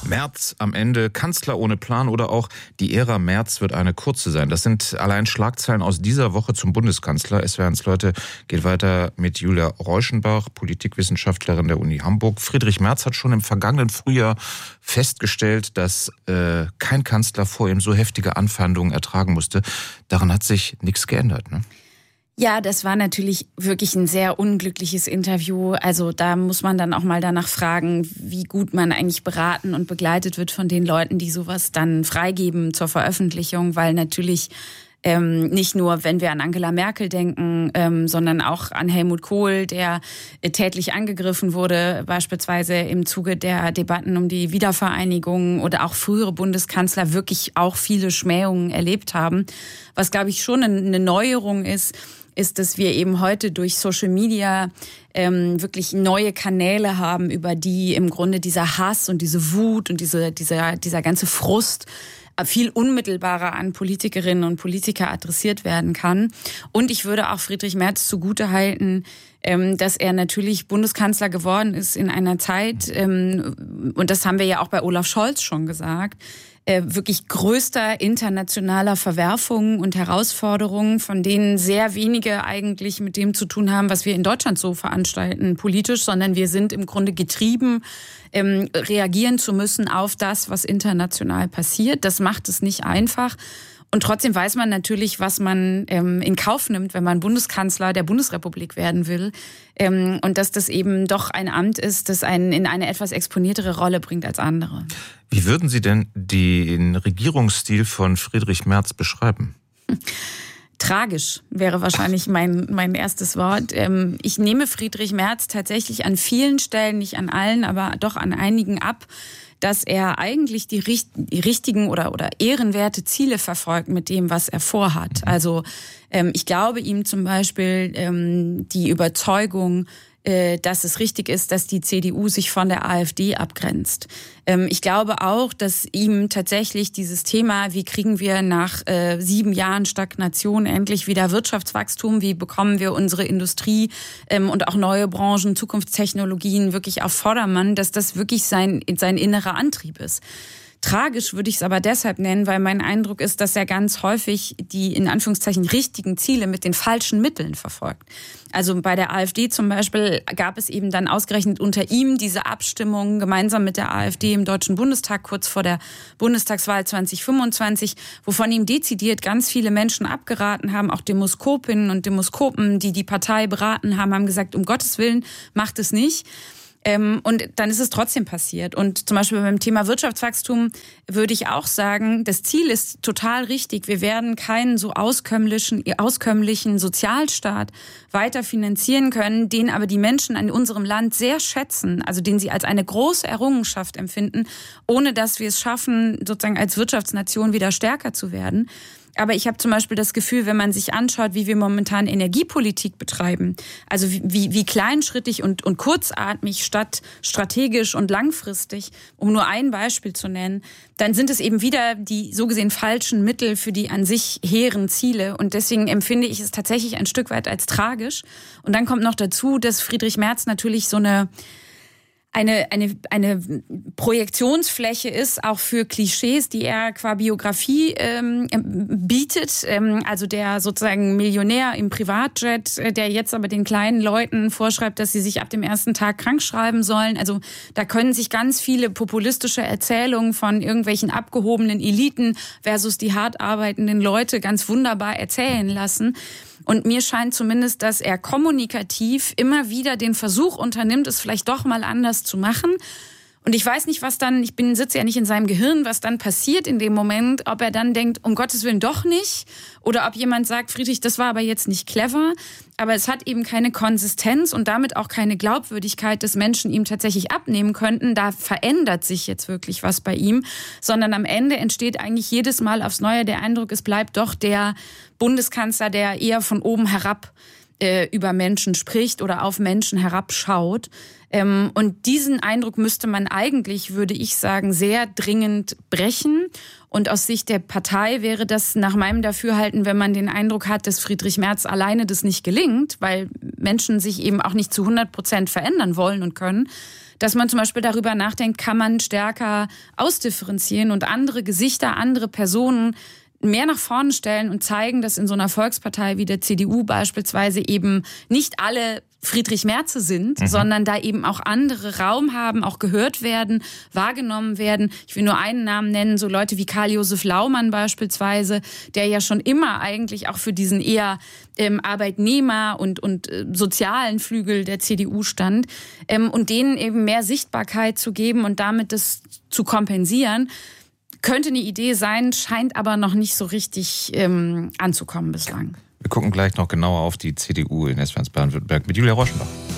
Merz am Ende, Kanzler ohne Plan oder auch die Ära Merz wird eine kurze sein. Das sind allein Schlagzeilen aus dieser Woche zum Bundeskanzler. SWR1 Leute geht weiter mit Julia Reuschenbach, Politikwissenschaftlerin der Uni Hamburg. Friedrich Merz hat schon im vergangenen Frühjahr festgestellt, dass kein Kanzler vor ihm so heftige Anfeindungen ertragen musste. Daran hat sich nichts geändert, ne? Ja, das war natürlich wirklich ein sehr unglückliches Interview. Also da muss man dann auch mal danach fragen, wie gut man eigentlich beraten und begleitet wird von den Leuten, die sowas dann freigeben zur Veröffentlichung, weil natürlich nicht nur, wenn wir an Angela Merkel denken, sondern auch an Helmut Kohl, der tätlich angegriffen wurde, beispielsweise im Zuge der Debatten um die Wiedervereinigung, oder auch frühere Bundeskanzler wirklich auch viele Schmähungen erlebt haben. Was, glaube ich, schon eine Neuerung ist, dass wir eben heute durch Social Media wirklich neue Kanäle haben, über die im Grunde dieser Hass und diese Wut und dieser ganze Frust viel unmittelbarer an Politikerinnen und Politiker adressiert werden kann. Und ich würde auch Friedrich Merz zugutehalten, dass er natürlich Bundeskanzler geworden ist in einer Zeit, und das haben wir ja auch bei Olaf Scholz schon gesagt, wirklich größter internationaler Verwerfungen und Herausforderungen, von denen sehr wenige eigentlich mit dem zu tun haben, was wir in Deutschland so veranstalten politisch, sondern wir sind im Grunde getrieben, reagieren zu müssen auf das, was international passiert. Das macht es nicht einfach. Und trotzdem weiß man natürlich, was man in Kauf nimmt, wenn man Bundeskanzler der Bundesrepublik werden will. Und dass das eben doch ein Amt ist, das einen in eine etwas exponiertere Rolle bringt als andere. Wie würden Sie denn den Regierungsstil von Friedrich Merz beschreiben? Tragisch wäre wahrscheinlich mein erstes Wort. Ich nehme Friedrich Merz tatsächlich an vielen Stellen, nicht an allen, aber doch an einigen ab, dass er eigentlich die richtigen oder ehrenwerte Ziele verfolgt mit dem, was er vorhat. Also ich glaube ihm zum Beispiel die Überzeugung, dass es richtig ist, dass die CDU sich von der AfD abgrenzt. Ich glaube auch, dass ihm tatsächlich dieses Thema, wie kriegen wir nach 7 Jahren Stagnation endlich wieder Wirtschaftswachstum, wie bekommen wir unsere Industrie und auch neue Branchen, Zukunftstechnologien wirklich auf Vordermann, dass das wirklich sein innerer Antrieb ist. Tragisch würde ich es aber deshalb nennen, weil mein Eindruck ist, dass er ganz häufig die in Anführungszeichen richtigen Ziele mit den falschen Mitteln verfolgt. Also bei der AfD zum Beispiel gab es eben dann ausgerechnet unter ihm diese Abstimmung gemeinsam mit der AfD im Deutschen Bundestag kurz vor der Bundestagswahl 2025, wovon ihm dezidiert ganz viele Menschen abgeraten haben, auch Demoskopinnen und Demoskopen, die die Partei beraten haben, haben gesagt, um Gottes Willen, macht es nicht. Und dann ist es trotzdem passiert. Und zum Beispiel beim Thema Wirtschaftswachstum würde ich auch sagen, das Ziel ist total richtig. Wir werden keinen so auskömmlichen Sozialstaat weiter finanzieren können, den aber die Menschen in unserem Land sehr schätzen, also den sie als eine große Errungenschaft empfinden, ohne dass wir es schaffen, sozusagen als Wirtschaftsnation wieder stärker zu werden. Aber ich habe zum Beispiel das Gefühl, wenn man sich anschaut, wie wir momentan Energiepolitik betreiben, also wie kleinschrittig und kurzatmig statt strategisch und langfristig, um nur ein Beispiel zu nennen, dann sind es eben wieder die so gesehen falschen Mittel für die an sich hehren Ziele. Und deswegen empfinde ich es tatsächlich ein Stück weit als tragisch. Und dann kommt noch dazu, dass Friedrich Merz natürlich so eine Projektionsfläche ist, auch für Klischees, die er qua Biografie bietet. Also der sozusagen Millionär im Privatjet, der jetzt aber den kleinen Leuten vorschreibt, dass sie sich ab dem ersten Tag krank schreiben sollen. Also da können sich ganz viele populistische Erzählungen von irgendwelchen abgehobenen Eliten versus die hart arbeitenden Leute ganz wunderbar erzählen lassen. Und mir scheint zumindest, dass er kommunikativ immer wieder den Versuch unternimmt, es vielleicht doch mal anders zu machen. Und ich weiß nicht, was dann, sitze ja nicht in seinem Gehirn, was dann passiert in dem Moment, ob er dann denkt, um Gottes Willen doch nicht, oder ob jemand sagt, Friedrich, das war aber jetzt nicht clever, aber es hat eben keine Konsistenz und damit auch keine Glaubwürdigkeit, dass Menschen ihm tatsächlich abnehmen könnten. Da verändert sich jetzt wirklich was bei ihm, sondern am Ende entsteht eigentlich jedes Mal aufs Neue der Eindruck, es bleibt doch der Bundeskanzler, der eher von oben herab über Menschen spricht oder auf Menschen herabschaut. Und diesen Eindruck müsste man eigentlich, würde ich sagen, sehr dringend brechen. Und aus Sicht der Partei wäre das nach meinem Dafürhalten, wenn man den Eindruck hat, dass Friedrich Merz alleine das nicht gelingt, weil Menschen sich eben auch nicht zu 100% verändern wollen und können, dass man zum Beispiel darüber nachdenkt, kann man stärker ausdifferenzieren und andere Gesichter, andere Personen mehr nach vorne stellen und zeigen, dass in so einer Volkspartei wie der CDU beispielsweise eben nicht alle Friedrich Merze sind, sondern da eben auch andere Raum haben, auch gehört werden, wahrgenommen werden. Ich will nur einen Namen nennen, so Leute wie Karl-Josef Laumann beispielsweise, der ja schon immer eigentlich auch für diesen eher Arbeitnehmer- und sozialen Flügel der CDU stand, und denen eben mehr Sichtbarkeit zu geben und damit das zu kompensieren. Könnte eine Idee sein, scheint aber noch nicht so richtig anzukommen bislang. Wir gucken gleich noch genauer auf die CDU in Westfalen-Baden-Württemberg mit Julia Rauschenbach.